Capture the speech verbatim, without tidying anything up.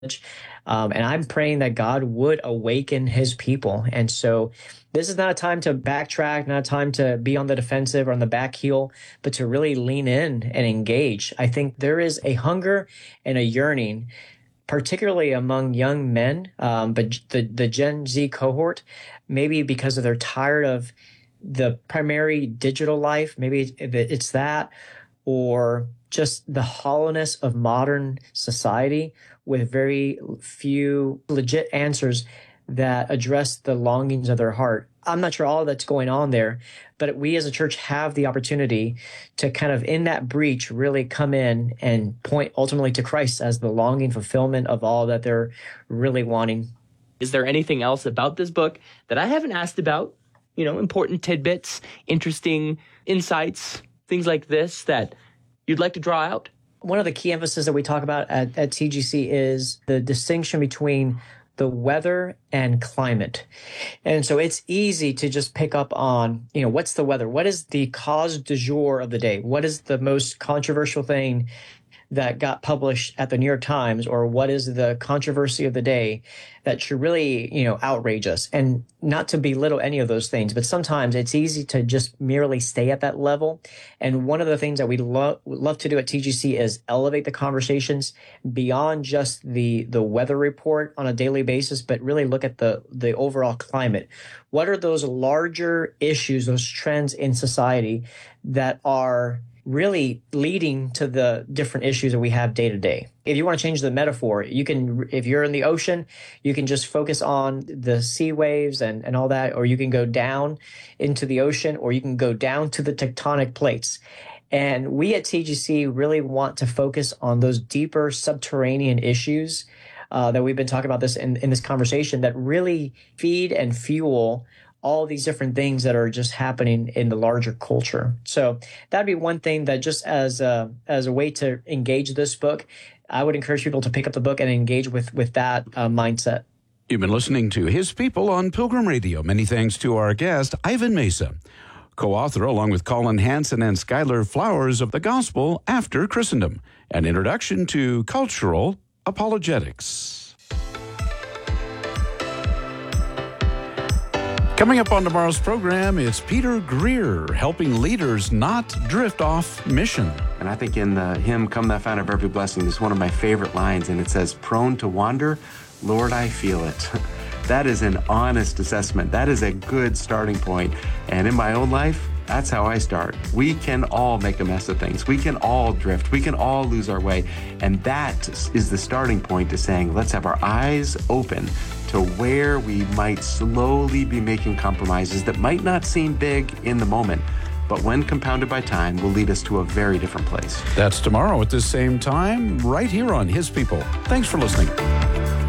Um, and I'm praying that God would awaken his people. And so this is not a time to backtrack, not a time to be on the defensive or on the back heel, but to really lean in and engage. I think there is a hunger and a yearning, particularly among young men, um, but the, the Gen Z cohort, maybe because of they're tired of the primary digital life, maybe it's that, or just the hollowness of modern society with very few legit answers that address the longings of their heart. I'm not sure all that's going on there, but we as a church have the opportunity to kind of in that breach really come in and point ultimately to Christ as the longing fulfillment of all that they're really wanting. Is there anything else about this book that I haven't asked about? You know, important tidbits, interesting insights, things like this that you'd like to draw out? One of the key emphasis that we talk about at, at T G C is the distinction between the weather and climate. And so it's easy to just pick up on, you know, what's the weather? What is the cause du jour of the day? What is the most controversial thing that got published at the New York Times, or what is the controversy of the day that should really, you know, outrage us? And not to belittle any of those things, but sometimes it's easy to just merely stay at that level. And one of the things that we love love to do at T G C is elevate the conversations beyond just the the weather report on a daily basis, but really look at the the overall climate. What are those larger issues, those trends in society that are really leading to the different issues that we have day to day? If you want to change the metaphor, you can, if you're in the ocean, you can just focus on the sea waves and, and all that, or you can go down into the ocean, or you can go down to the tectonic plates. And we at T G C really want to focus on those deeper subterranean issues uh, that we've been talking about this in, in this conversation that really feed and fuel all these different things that are just happening in the larger culture. So that'd be one thing that just as a, as a way to engage this book, I would encourage people to pick up the book and engage with, with that uh, mindset. You've been listening to His People on Pilgrim Radio. Many thanks to our guest, Ivan Mesa, co-author along with Colin Hansen and Skylar Flowers of The Gospel After Christendom, an introduction to cultural apologetics. Coming up on tomorrow's program, it's Peter Greer helping leaders not drift off mission. And I think in the hymn, Come Thou Fount of Every Blessing, is one of my favorite lines, and it says, prone to wander, Lord, I feel it. That is an honest assessment. That is a good starting point. And in my own life, that's how I start. We can all make a mess of things. We can all drift. We can all lose our way. And that is the starting point to saying, let's have our eyes open to where we might slowly be making compromises that might not seem big in the moment, but when compounded by time will lead us to a very different place. That's tomorrow at this same time, right here on His People. Thanks for listening.